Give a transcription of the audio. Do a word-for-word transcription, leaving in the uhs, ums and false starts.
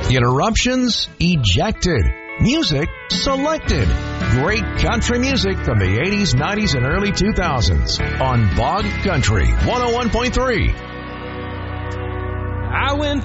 Interruptions ejected. Music selected. Great country music from the eighties, nineties, and early two thousands on Bog Country one oh one point three. I went